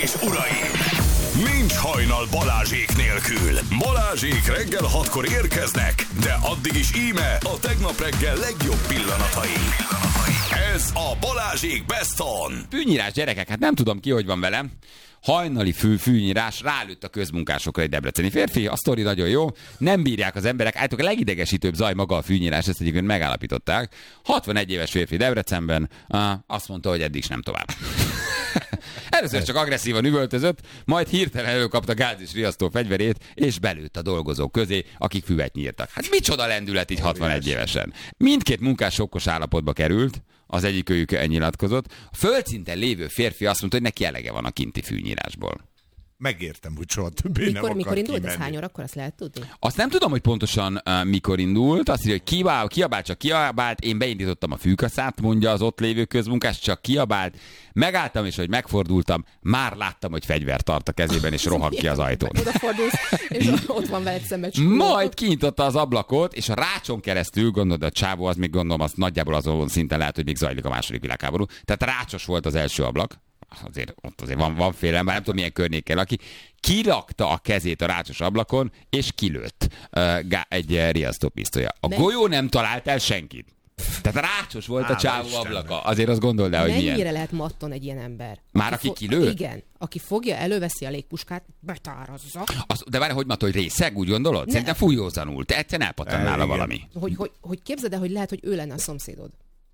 és uraim! Nincs hajnal Balázsék nélkül. Balázsék reggel 6-kor érkeznek, de addig is íme a tegnap reggel legjobb pillanatai. Ez a Balázsék Best On. Fűnyírás, gyerekek, hát nem tudom ki, hogy van velem. Hajnali fűnyírás, rálőtt a közmunkásokra egy debreceni férfi, a sztori nagyon jó, nem bírják az emberek, állítólag a legidegesítőbb zaj maga a fűnyírás, ezt egyébként megállapították. 61 éves férfi Debrecenben, azt mondta, hogy eddig is nem tovább. Először csak agresszívan üvöltözött, majd hirtelen előkapta gáz és riasztó fegyverét, és belőtt a dolgozók közé, akik füvet nyírtak. Hát micsoda lendület így 61 évesen. Mindkét munkás sokkos állapotba került, az egyikőjük nyilatkozott. A földszinten lévő férfi azt mondta, hogy neki elege van a kinti fűnyírásból. Megértem, hogy soha többé nem akar Mikor indult kimenni. ez hány órakor, azt lehet tudni? Azt nem tudom, hogy pontosan mikor indult. Azt írja, hogy kiabált, én beindítottam a fűkaszát, mondja az ott lévő közmunkás, csak kiabált. Megálltam, és hogy megfordultam, már láttam, hogy fegyvert tart a kezében, és rohan ki az ajtón. Odafordulsz, és ott van veled szemben. Majd kinyitotta az ablakot, és a rácson keresztül, gondolod, a csávó, az még gondolom, az nagyjából azon szinten lehet, hogy még zajlik a második világháború. Tehát rácsos volt az első ablak. Ott azért van félelem, bár nem tudom milyen környékkel, aki kirakta a kezét a rácsos ablakon, és kilőtt egy riasztópisztolya. A golyó nem talált el senkit. Tehát rácsos volt a csávó ablaka. Azért azt gondold el, hogy milyen. Mennyire lehet matton egy ilyen ember? Már aki kilő? Igen. Aki fogja, előveszi a légpuskát, betárazza. De várj, hogy matol, hogy részeg, úgy gondolod? Szerintem fújózanul. Te egyszerűen elpattan nála valami. Hogy képzeld el, hogy lehet, hogy ő lenne a szomszédod.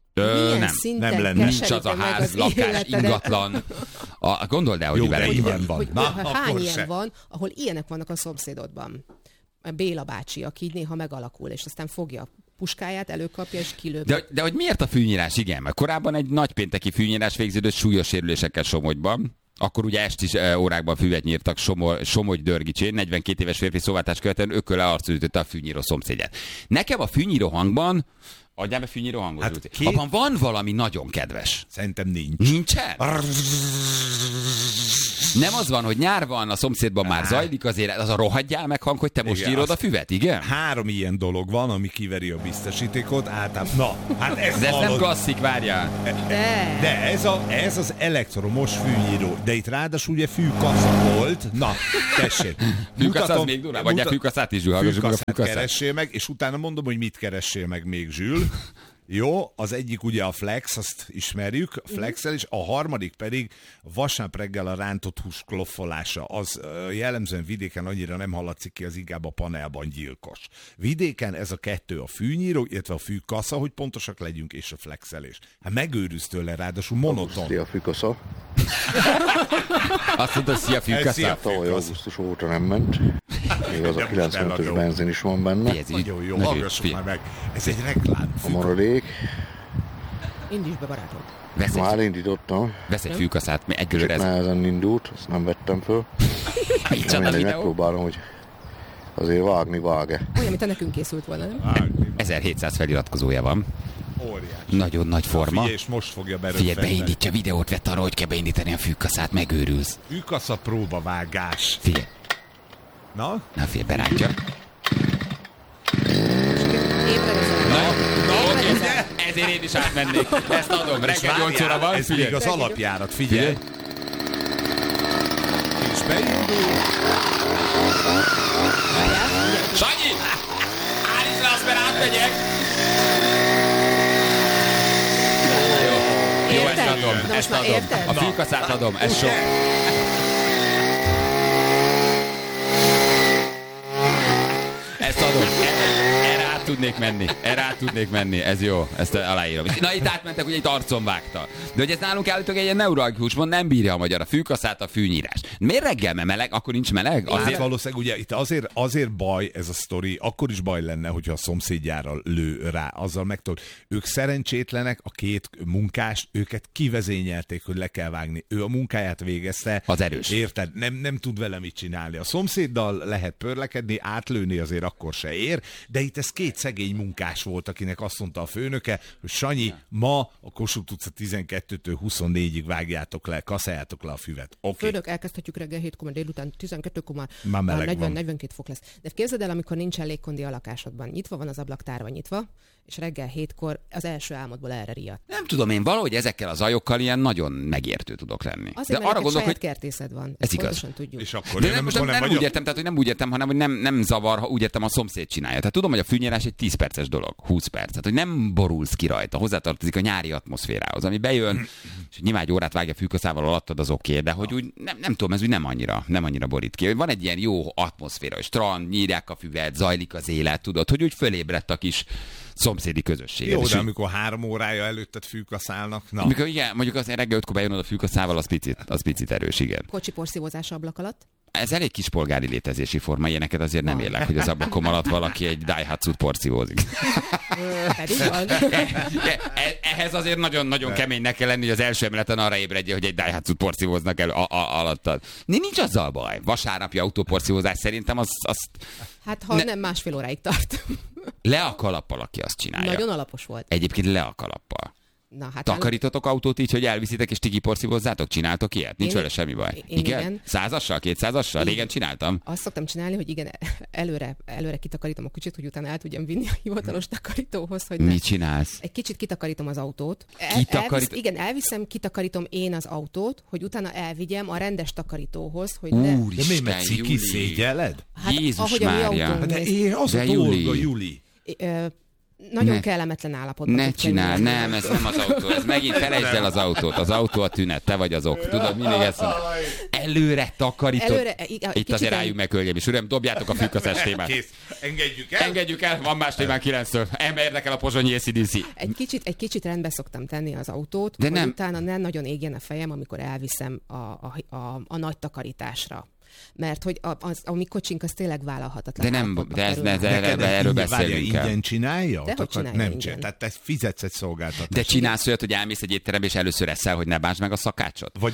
Nem lenne. Nincs az a ház, lakás, ingatlan. Gondold el, hogy vele így van. Hány ilyen van, ahol ilyenek vannak a szomszédodban? Béla bácsi, aki így néha megalakul, és aztán fogja a puskáját, előkapja, és kilőtt. De hogy miért a fűnyírás? Igen, mert korábban egy nagypénteki fűnyírás végződött súlyos sérülésekkel Somogyban. Akkor ugye esti órákban füvet nyírtak Somogy-Dörgicsén, 42 éves férfi szóváltás követően ököle arcul ütötte a fűnyíró szomszédját. Nekem a fűnyíró hangban, adjál be fűnyíró hangot, hát abban van valami nagyon kedves. Szerintem nincs. Nincsen? Nem az van, hogy nyár van, a szomszédban már zajlik azért, az a rohadjál meg hang, hogy te most írod a füvet, igen? 3 ilyen dolog van, ami kiveri a biztosítékot, általában. Na, hát ez nem klasszik, várjál. De ez az elektromos fűnyíró. De itt ráadásul ugye fűkasza volt. Na, tessék. Fűkasza az még durvább, vagy fűkaszát is, Zsül. Fűkaszát keressél meg, és utána mondom, hogy mit keressél meg még, Zsül. Jó, az egyik ugye a Flex, azt ismerjük, a Flexel, és a harmadik pedig vasárnap reggel a rántott hús kloffolása. Az jellemzően vidéken annyira nem hallatszik ki, az inkább a panelban gyilkos. Vidéken ez a kettő, a fűnyíró, illetve a fűkasza, hogy pontosak legyünk, és a flexelés. Hát megőrülsz tőle, ráadásul monoton. Szia, fűkasza. Azt mondta, szia, fűkasza. Tavaly augusztus óta nem ment. Még az a 95-ös benzin is van benne. Nagyon jó, hallgassuk már meg. Ez egy reklám. A maradék. Indíts be, barátod. Már indítottam. Vesz egy fűkaszát, egyből csak ez. nehezen indult, azt nem vettem föl. Mindegy, megpróbálom, hogy azért vág-e. Olyan, mint a nekünk készült volna, nem? 1700 feliratkozója van. Óriási. Nagyon nagy forma. Figyelj, és most fogja berögteni. Figyelj, beindítja, videót vett arra, hogy kell beindítani a fűkaszát, megőrülsz. Fűkasza próbavágás. Figyelj. Na? Na, figyelj, berántja. Ezért én is átmennék. Ezt adom, reggel 8 óra van. Ez még az alapjárat, figyelj. És beindul. Sanyi! Állíts le azt, mert átmegyek! Jó, ezt adom. A fűkaszát adom, ez sok. Ezt adom. Erre át tudnék menni, ez jó, ezt aláírom. Na, itt átmentek, ugye itt arcon vágta. De hogy ez nálunk állítólag egy ilyen neuralgikus, nem bírja a magyar a fűkaszát, a fűnyírás. Miért reggel, mert meleg? Akkor nincs meleg? Hát valószínűleg ugye itt azért baj ez a sztori, akkor is baj lenne, hogyha a szomszédjára lő rá, azzal megtudod. Ők szerencsétlenek, a két munkást, őket kivezényelték, hogy le kell vágni. Ő a munkáját végezte. Az erős. Érted? Nem tud vele mit csinálni. A szomszéddal lehet pörlekedni, átlőni azért akkor se ér, de itt ez két szegény munkás volt, akinek azt mondta a főnöke, hogy Sanyi, ma a Kossuth utca 12-től 24-ig vágjátok le, kaszáljátok le a füvet. Okay. Főnök, elkezdhetjük reggel 7-kor, délután 12-kor már meleg van. 40-42 fok lesz. De képzeld el, amikor nincsen légkondi a lakásodban, nyitva van az ablak, tárva nyitva, és reggel 7-kor az első álmodból erre riadt. Nem tudom, én valahogy ezekkel a zajokkal ilyen nagyon megértő tudok lenni. Azért, de arra gondolok, hogy kertészed van. Ez igaz. Pontosan tudjuk. És akkor de nem úgy értem, tehát hogy nem úgy értem, hanem hogy nem zavar, ha úgy értem, a szomszéd csinálja. Tehát tudom, hogy a fűnyírás egy 10 perces dolog, 20 perc. Tehát, hogy nem borulsz ki rajta, hozzátartozik a nyári atmoszférához, ami bejön, és nyilván egy órát vágja fűkaszával alattad, az oké, de hogy úgy nem tudom, ez úgy nem annyira borít ki. Van egy ilyen jó atmoszféra, hogy strand, nyírják a füvet, zajlik az élet, tudod, hogy úgy fölébredt a kis szomszédi közösség. Jó, de amikor 3 órája előtted fűkaszálnak, na. Amikor igen, mondjuk az reggel 5-kor bejön oda fűkaszával, az picit erős, igen. Kocsi porszívózás ablak alatt? Ez elég kispolgári létezési forma, ilyeneket azért nem élek, hogy az ablakom alatt valaki egy Daihatsu-t porszívózik. Pedig van. Ehhez azért nagyon-nagyon keménynek kell lenni, hogy az első emeleten arra ébredje, hogy egy Daihatsu-t porszívóznak el alattad. Nincs azzal baj. Vasárnapi autóporszívózás szerintem az... Hát ha nem 1,5 óráig tart. Le a kalappal, aki azt csinálja. Nagyon alapos volt. Egyébként le a kalappal. Na, hát takarítotok autót így, hogy elviszitek és ti kiporszívozzátok? Csináltok ilyet? Nincs vele semmi baj. Igen? 100-assal, 200-assal? Régen csináltam. Azt szoktam csinálni, hogy igen, előre kitakarítom a kocsit, hogy utána el tudjam vinni a hivatalos takarítóhoz. Hogy mit csinálsz? Egy kicsit kitakarítom az autót. Elviszem, kitakarítom én az autót, hogy utána elvigyem a rendes takarítóhoz, hogy ne... De mi, mert ciki szégyelled? Hát, Jézus Mária. De az a dolga, Juli. Nagyon kellemetlen állapotban. Ne csinál, nem, ez nem az autó, ez megint felejtsd el az autót. Az autó a tünet, te vagy az ok. Tudod, mindig ezt előre takarítod. Itt azért álljunk meg, hölgyeim és uram, dobjátok a fűkaszás témát. Kész. Engedjük el. Engedjük el, van más témán 9-től. Ember érdekel a pozsonyi ACDC. Egy kicsit rendbe szoktam tenni az autót, de hogy nem. Utána nem nagyon égjen a fejem, amikor elviszem a nagy takarításra. Mert hogy a mi kocsink az tényleg vállalhatatlan. De erről beszélünk el. Ingyen csinálja? De hogy csinálja nem ingyen. Tehát te fizetsz egy szolgáltatást. De csinálsz olyat, hogy elmész egy étterembe, és először eszel, hogy ne bántsd meg a szakácsot? Vagy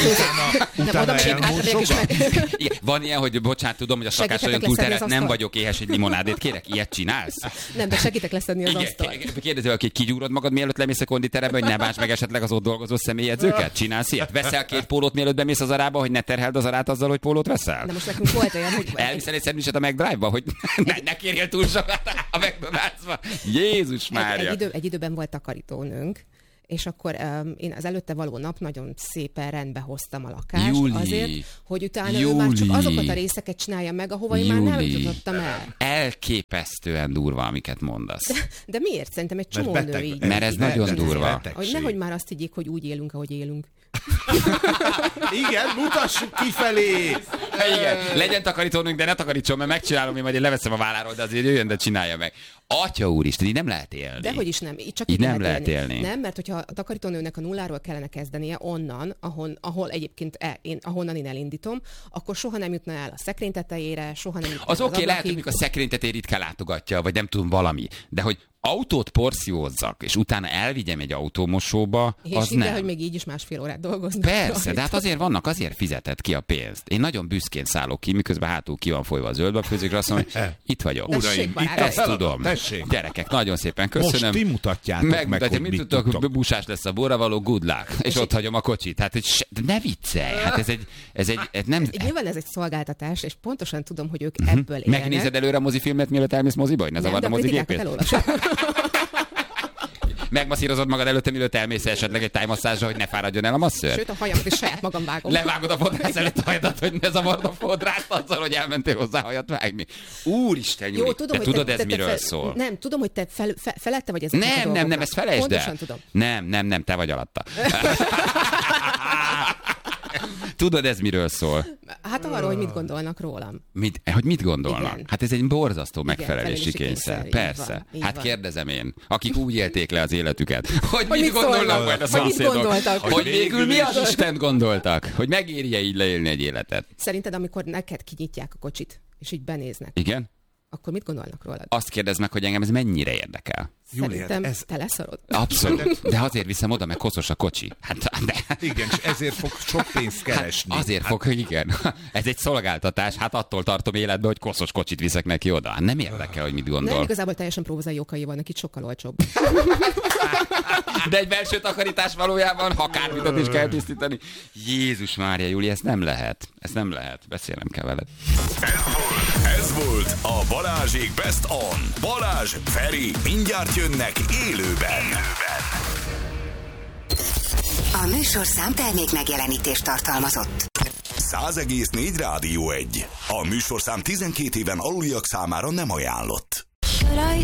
utána elmosogat? Van ilyen, hogy bocsánat, tudom, hogy a szakács nagyon túlterelt, nem vagyok éhes, egy limonádét kérek? Ilyet csinálsz? Nem, de segítek leszedni az asztalt. Kérdezi valaki, kigyúrod magad, mielőtt lemész a konditerembe, hogy ne bántsd meg esetleg az ott dolgozó személyedzőket? Csinálsz ilyet? Veszel 2 pólót, mielőtt bemész az arába, hogy ne terheld az arát azzal, hogy pólót veszel? De most nekünk volt olyan, hogy... Elviszel egy szendvicset a McDrive-ba, hogy ne kérjél túl sokat a McDonald's-ba. Jézus Mária! Egy időben volt takarítónőnk, és akkor én az előtte való nap nagyon szépen rendbe hoztam a lakást. Azért, hogy utána ő már csak azokat a részeket csinálja meg, ahova én már nem jutottam el. Elképesztően durva, amiket mondasz. De miért? Szerintem egy csomó nő így. Mert ez nagyon durva. Hogy nehogy már azt higgyék, hogy úgy élünk, ahogy élünk. Igen, mutassuk kifelé! Igen, legyen takarítónőnk, de ne takarítson, mert megcsinálom, én majd én leveszem a válláról, de azért jöjjön, de csinálja meg. Atya úristen, így nem lehet élni. Dehogy is nem, csak így nem lehet élni. Nem, mert hogyha a takarítónőnek a nulláról kellene kezdenie onnan, ahol egyébként ahonnan én elindítom, akkor soha nem jutna el a szekrény tetejére, soha nem jutna az oké, lehet, hogy a szekrény tetejére ritkán látogatja, vagy nem tudom, valami. De hogy autót porszívózzak, és utána elvigyem egy autómosóba, és az nem. hogy még így is 1,5 órát dolgoznak. Persze, de hát azért fizetett ki a pénzt. Én nagyon büszkén szállok ki, miközben hátul ki van folyva a zöldbabfőzőkre, azt mondom, hogy itt vagyok. Uraim, ezt tudom. Tessék. Gyerekek, nagyon szépen köszönöm. Most ti mutatjátok meg, hogy mit tudtok, busás lesz a borravaló, good luck, és ott hagyom a kocsit. Hát, hogy ne viccelj, hát ez egy nem... Nyilván ez egy szolgáltatás, és pontosan tudom, hogy ők ebből élnek. Megnézed előre a mozifilmet, mielőtt elmész moziba, hogy ne zavard a mozigépét? Megmasszírozod magad előtte, mielőtt elmész esetleg egy tájmasszázsra, hogy ne fáradjon el a masször? Sőt, a hajamat is saját magam vágom. Levágod a fodrász előtt a hajadat, hogy ne zavard a fodrászt azzal, hogy elmentél hozzá hajat vágni. Úristen, Júli, te tudod, ez miről szól? Nem, tudom, hogy te felette vagy ezeket a dolgoknak. Nem, ezt felejtsd el. Pontosan tudom. Nem, te vagy alatta. Tudod, ez miről szól? Hát arról, hogy mit gondolnak rólam. Hogy mit gondolnak? Igen. Hát ez egy borzasztó Igen, megfelelési kényszer. Persze. Így Hát van. Kérdezem én, akik úgy élték le az életüket, hogy mit gondolnak majd a szomszédok. Hogy végül mi az Istent gondoltak? Hogy megérje így leélni egy életet. Szerinted, amikor neked kinyitják a kocsit, és így benéznek, Igen? akkor mit gondolnak rólad? Azt kérdezd meg, hogy engem ez mennyire érdekel. Szerintem te leszarod. Abszolút. De azért viszem oda, mert koszos a kocsi. Igen, és ezért fog sok pénzt keresni. Azért fog, hogy igen. Ez egy szolgáltatás, attól tartom életbe, hogy koszos kocsit viszek neki oda. Nem érdekel, hogy mit gondol. Nem, igazából teljesen provozai okai vannak, itt sokkal olcsóbb. De egy belső takarítás valójában, ha kárpitot is kell tisztítani. Jézus Mária, Júli, ezt nem lehet. Ezt nem lehet. Beszélnem kell veled. Ez volt a Balázsék Best On. Balázs, Feri, mindjárt jönnek élőben. A műsorszám termék megjelenítést tartalmazott. 100,4 Rádió 1. A műsorszám 12 éven aluliak számára nem ajánlott.